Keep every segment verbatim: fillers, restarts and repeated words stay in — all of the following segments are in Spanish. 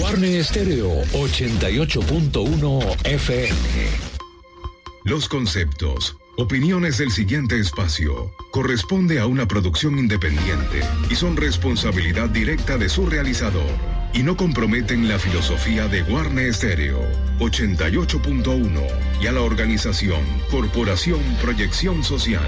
Guarne Estéreo ochenta y ocho punto uno F M. Los conceptos, opiniones del siguiente espacio corresponde a una producción independiente y son responsabilidad directa de su realizador y no comprometen la filosofía de Guarne Estéreo ochenta y ocho punto uno y a la organización Corporación Proyección Social.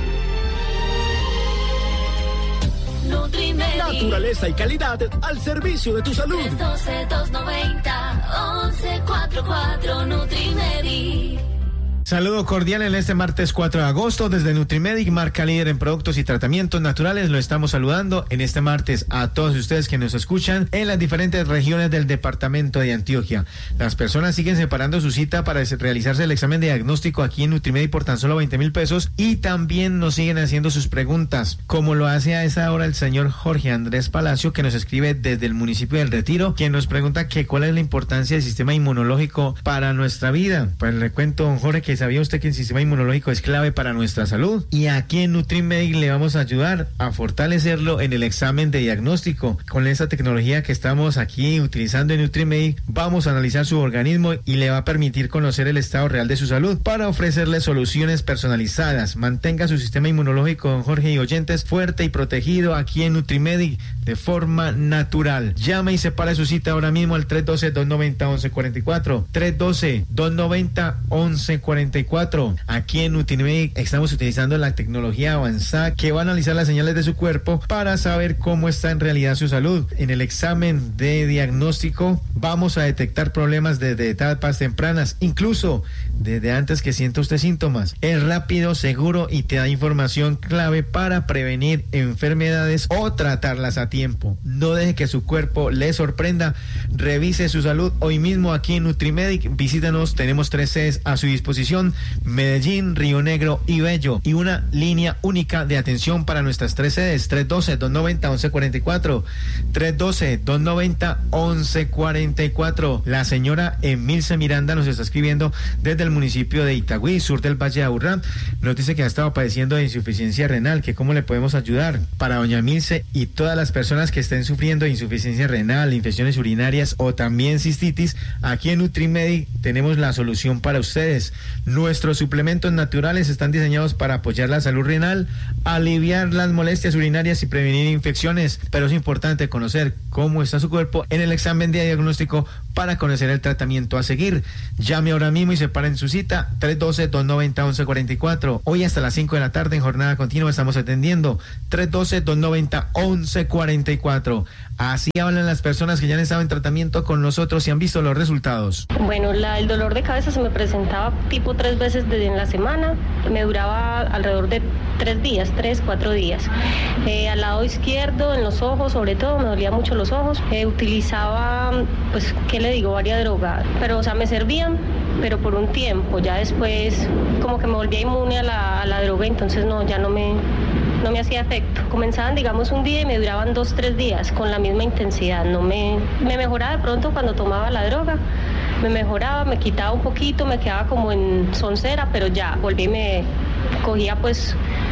Naturaleza y calidad al servicio de tu salud. tres uno dos, dos nueve cero, once cuarenta y cuatro Nutrimedic. Saludo cordial en este martes cuatro de agosto desde Nutrimedic, marca líder en productos y tratamientos naturales. Lo estamos saludando en este martes a todos ustedes que nos escuchan en las diferentes regiones del departamento de Antioquia. Las personas siguen separando su cita para realizarse el examen de diagnóstico aquí en Nutrimedic por tan solo veinte mil pesos y también nos siguen haciendo sus preguntas, como lo hace a esta hora el señor Jorge Andrés Palacio, que nos escribe desde el municipio del Retiro, quien nos pregunta que cuál es la importancia del sistema inmunológico para nuestra vida. Pues le cuento, don Jorge, que ¿sabía usted que el sistema inmunológico es clave para nuestra salud? Y aquí en Nutrimedic le vamos a ayudar a fortalecerlo en el examen de diagnóstico. Con esta tecnología que estamos aquí utilizando en Nutrimedic, vamos a analizar su organismo y le va a permitir conocer el estado real de su salud para ofrecerle soluciones personalizadas. Mantenga su sistema inmunológico, don Jorge y oyentes, fuerte y protegido aquí en Nutrimedic de forma natural. Llame y separe su cita ahora mismo al tres uno dos, dos nueve cero, once cuarenta y cuatro. tres uno dos, dos nueve cero, once cuarenta y cuatro. Aquí en Nutrimedic estamos utilizando la tecnología avanzada que va a analizar las señales de su cuerpo para saber cómo está en realidad su salud. En el examen de diagnóstico vamos a detectar problemas desde etapas tempranas, incluso desde antes que sienta usted síntomas. Es rápido, seguro y te da información clave para prevenir enfermedades o tratarlas a tiempo. No deje que su cuerpo le sorprenda. Revise su salud hoy mismo aquí en Nutrimedic. Visítanos, tenemos tres sedes a su disposición: Medellín, Río Negro y Bello, y una línea única de atención para nuestras tres sedes: tres uno dos, dos nueve cero, once cuarenta y cuatro, tres uno dos, dos nueve cero, once cuarenta y cuatro. La señora Emilce Miranda nos está escribiendo desde el municipio de Itagüí, sur del Valle de Aburrá. Nos dice que ha estado padeciendo de insuficiencia renal, que cómo le podemos ayudar. Para doña Emilce y todas las personas que estén sufriendo de insuficiencia renal, infecciones urinarias o también cistitis, aquí en Nutrimedic tenemos la solución para ustedes. Nuestros suplementos naturales están diseñados para apoyar la salud renal, aliviar las molestias urinarias y prevenir infecciones, pero es importante conocer cómo está su cuerpo en el examen de diagnóstico para conocer el tratamiento a seguir. Llame ahora mismo y separen su cita: tres uno dos, dos nueve cero, once cuarenta y cuatro. Hoy hasta las cinco de la tarde en jornada continua estamos atendiendo. tres uno dos, dos nueve cero, once cuarenta y cuatro. Así hablan las personas que ya han estado en tratamiento con nosotros y han visto los resultados. Bueno, la, el dolor de cabeza se me presentaba tipo tres veces desde en la semana. Me duraba alrededor de tres días, tres, cuatro días. Eh, al lado izquierdo, en los ojos, sobre todo, me dolía mucho los ojos. Eh, utilizaba, pues, ¿qué le digo? Varias drogas. Pero, o sea, me servían, pero por un tiempo. Ya después, como que me volvía inmune a la, a la droga, entonces no, ya no me... no me hacía efecto. Comenzaban, digamos, un día y me duraban dos, tres días con la misma intensidad. No me, me mejoraba de pronto cuando tomaba la droga, me mejoraba, me quitaba un poquito, me quedaba como en soncera, pero ya volví y me cogía pues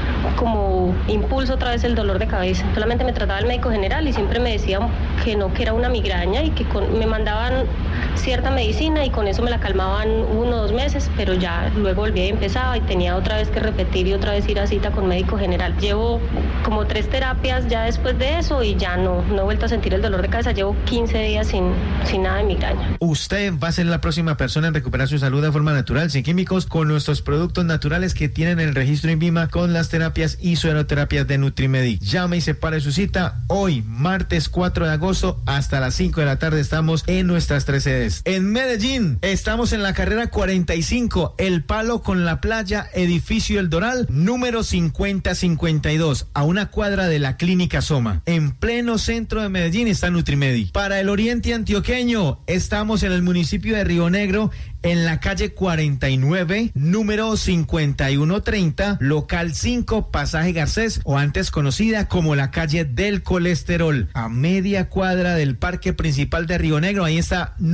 como impulso otra vez el dolor de cabeza. Solamente me trataba el médico general y siempre me decían que no, que era una migraña y que con, me mandaban cierta medicina y con eso me la calmaban uno o dos meses, pero ya luego volví y empezaba y tenía otra vez que repetir y otra vez ir a cita con médico general. Llevo como tres terapias ya después de eso y ya no, no he vuelto a sentir el dolor de cabeza. Llevo quince días sin, sin nada de migraña. Usted va a ser la próxima persona en recuperar su salud de forma natural, sin químicos, con nuestros productos naturales que tienen el registro INVIMA con las terapias y sueroterapias de Nutrimedic. Llame y separe su cita hoy, martes cuatro de agosto, hasta las cinco de la tarde. Estamos en nuestras tres sedes. En Medellín, estamos en la carrera cuarenta y cinco, El Palo con la Playa, edificio El Doral, número cincuenta cincuenta y dos, a una cuadra de la Clínica Soma. En pleno centro de Medellín está Nutrimedic. Para el oriente antioqueño, estamos en el municipio de Río Negro, en la calle cuarenta y nueve, número cincuenta y uno treinta, local cinco, pasaje Garcés, o antes conocida como la calle del colesterol, a media cuadra del parque principal de Río Negro. Ahí está Nutrimedic.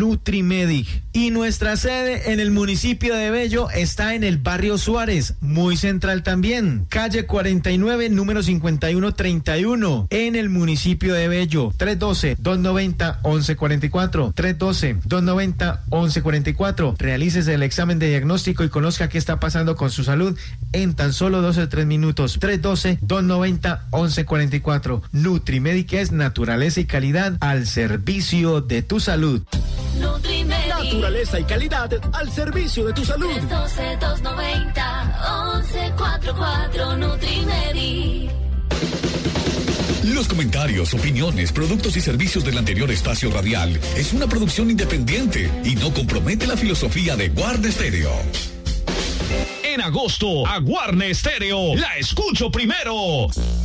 Nutrimedic. Y nuestra sede en el municipio de Bello está en el barrio Suárez, muy central también. Calle cuarenta y nueve, número cincuenta y uno treinta y uno, en el municipio de Bello. tres uno dos, dos nueve cero, once cuarenta y cuatro. tres uno dos, dos nueve cero, once cuarenta y cuatro. Realícese el examen de diagnóstico y conozca qué está pasando con su salud en tan solo dos o tres minutos. tres uno dos, dos nueve cero, once cuarenta y cuatro. Nutrimedic es naturaleza y calidad al servicio de tu salud. Nutrimedic. Naturaleza y calidad al servicio de tu salud. tres uno dos, dos nueve cero, once cuarenta y cuatro. Nutrimedic. Los comentarios, opiniones, productos y servicios del anterior espacio radial es una producción independiente y no compromete la filosofía de Guarne Stereo. En agosto, a Guarne Stereo la escucho primero.